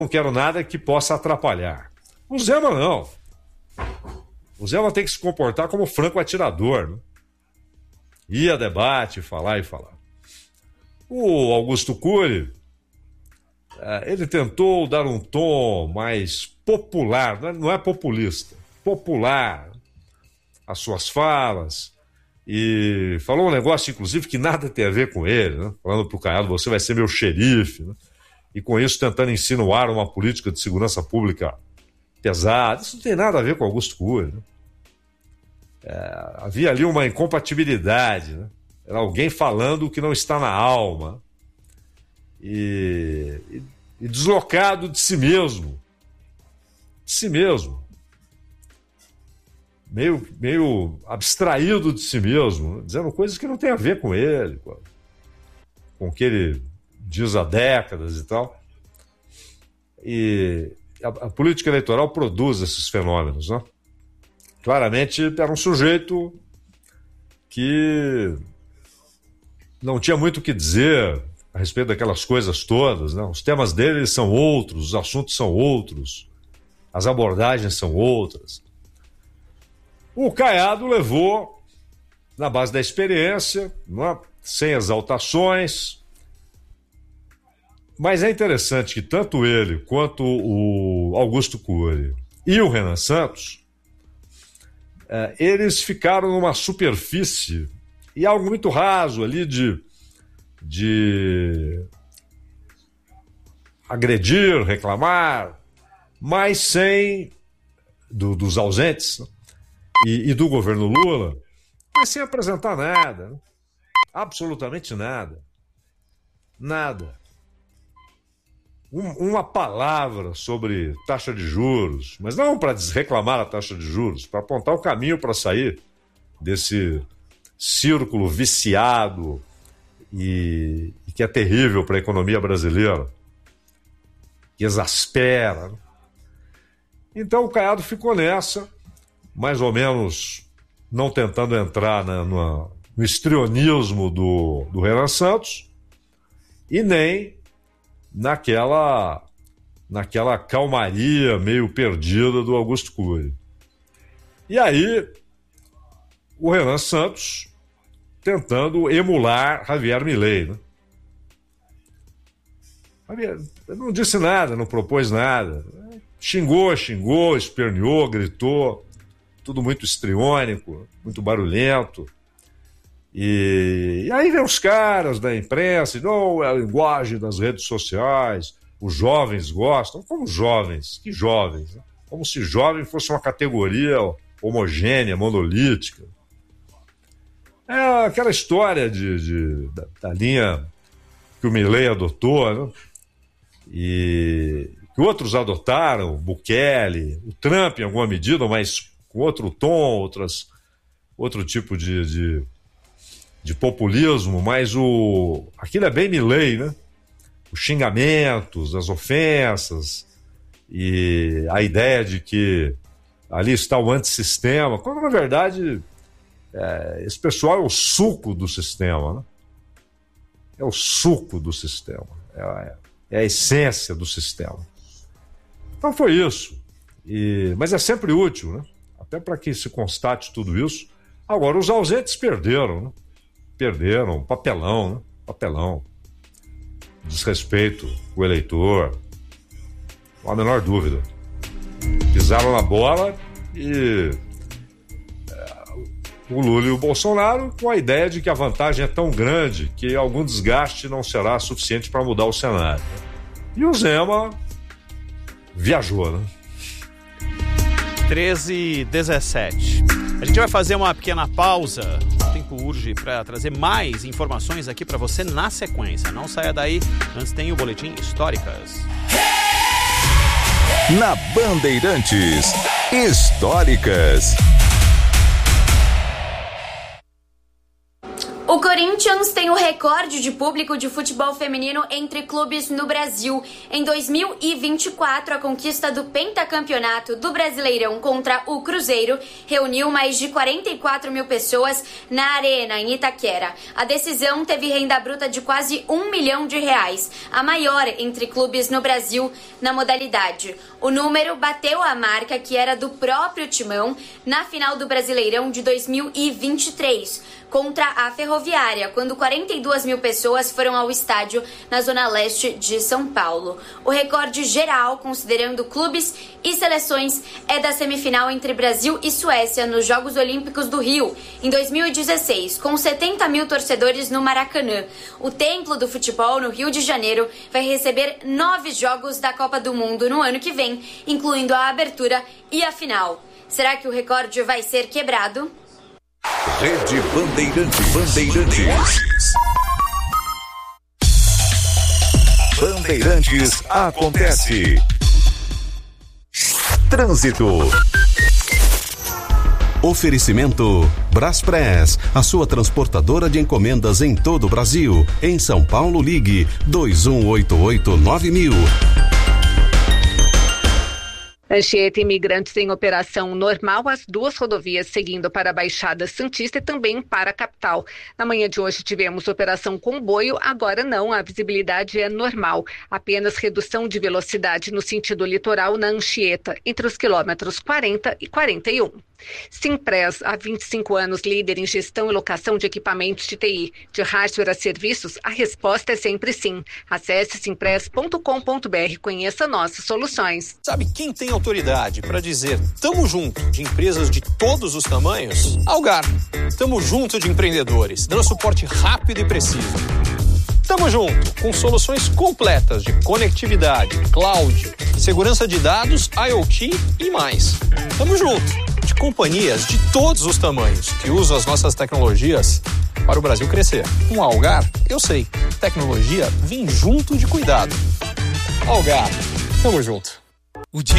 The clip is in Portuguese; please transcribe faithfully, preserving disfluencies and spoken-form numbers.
não quero nada que possa atrapalhar. O Zema não. O Zema tem que se comportar como franco atirador, né? Ir a debate, falar e falar. O Augusto Cury, ele tentou dar um tom mais popular, não é populista, popular, as suas falas, e falou um negócio, inclusive, que nada tem a ver com ele, né? Falando para o Caiado, você vai ser meu xerife, né? E com isso tentando insinuar uma política de segurança pública pesada. Isso não tem nada a ver com Augusto Cury, né? É, havia ali uma incompatibilidade, né? Era alguém falando o que não está na alma e, e, e deslocado de si mesmo, de si mesmo, meio, meio abstraído de si mesmo, né? Dizendo coisas que não tem a ver com ele, com, com o que ele diz há décadas e tal. E a, a política eleitoral produz esses fenômenos, né? Claramente era um sujeito que não tinha muito o que dizer a respeito daquelas coisas todas, né? Os temas dele são outros, os assuntos são outros, as abordagens são outras. O Caiado levou, na base da experiência, não é? Sem exaltações, mas é interessante que tanto ele quanto o Augusto Cury e o Renan Santos, é, eles ficaram numa superfície e algo muito raso ali de, de agredir, reclamar, mas sem, do, dos ausentes, né? e, e do governo Lula, mas sem apresentar nada, né? Absolutamente nada. Nada. Um, uma palavra sobre taxa de juros, mas não para reclamar a taxa de juros, para apontar o caminho para sair desse círculo viciado e, e que é terrível para a economia brasileira, que exaspera, né? Então o Caiado ficou nessa, mais ou menos não tentando entrar na, na, no histrionismo do, do Renan Santos e nem naquela, naquela calmaria meio perdida do Augusto Cury. E aí o Renan Santos tentando emular Javier Milei, né? Javier não disse nada, não propôs nada. Xingou, xingou, esperneou, gritou, tudo muito histriônico, muito barulhento. E, e aí vem os caras da imprensa, e não, é a linguagem das redes sociais, os jovens gostam. Como jovens? Que jovens? Né? Como se jovem fosse uma categoria homogênea, monolítica. É aquela história de, de, da, da linha que o Milei adotou, né? E que outros adotaram, o Bukele, o Trump em alguma medida, mas com outro tom, outras, outro tipo de, de, de populismo, mas o, aquilo é bem Milei, né? Os xingamentos, as ofensas e a ideia de que ali está o antissistema, quando na verdade é, esse pessoal é o suco do sistema, né? É o suco do sistema, é, é a essência do sistema. Então foi isso, e, mas é sempre útil, né? Até para que se constate tudo isso. Agora, os ausentes perderam, né? Perderam, papelão, né? Papelão. Desrespeito com o eleitor, não há a menor dúvida. Pisaram na bola e é, o Lula e o Bolsonaro com a ideia de que a vantagem é tão grande que algum desgaste não será suficiente para mudar o cenário. E o Zema viajou, né? treze e dezessete. A gente vai fazer uma pequena pausa. O tempo urge para trazer mais informações aqui para você na sequência. Não saia daí, antes tem o Boletim Históricas. Na Bandeirantes, Históricas. O Corinthians tem o recorde de público de futebol feminino entre clubes no Brasil. Em dois mil e vinte e quatro, a conquista do pentacampeonato do Brasileirão contra o Cruzeiro reuniu mais de quarenta e quatro mil pessoas na Arena, em Itaquera. A decisão teve renda bruta de quase um milhão de reais, a maior entre clubes no Brasil na modalidade. O número bateu a marca que era do próprio Timão na final do Brasileirão de dois mil e vinte e três, contra a Ferroviária, quando quarenta e duas mil pessoas foram ao estádio na zona leste de São Paulo. O recorde geral, considerando clubes e seleções, é da semifinal entre Brasil e Suécia nos Jogos Olímpicos do Rio, em dois mil e dezesseis, com setenta mil torcedores no Maracanã. O templo do futebol no Rio de Janeiro vai receber nove jogos da Copa do Mundo no ano que vem, incluindo a abertura e a final. Será que o recorde vai ser quebrado? Rede Bandeirantes. Bandeirantes. Bandeirantes acontece. Trânsito. Oferecimento Braspress, a sua transportadora de encomendas em todo o Brasil. Em São Paulo, ligue dois um oito oito nove mil. Anchieta Imigrantes em operação normal, as duas rodovias seguindo para a Baixada Santista e também para a capital. Na manhã de hoje tivemos operação comboio, agora não, a visibilidade é normal. Apenas redução de velocidade no sentido litoral na Anchieta, entre os quilômetros quarenta e quarenta e um. Simpress, há vinte e cinco anos líder em gestão e locação de equipamentos de T I. De hardware a serviços, a resposta é sempre sim. Acesse simpress ponto com ponto b r, conheça nossas soluções. Sabe quem tem autoridade para dizer tamo junto de empresas de todos os tamanhos? Algar. Tamo junto de empreendedores, dando suporte rápido e preciso. Tamo junto com soluções completas de conectividade, cloud, segurança de dados, IoT e mais. Tamo junto de companhias de todos os tamanhos que usam as nossas tecnologias para o Brasil crescer. Com a Algar, eu sei, tecnologia vem junto de cuidado. Algar, tamo junto. O dia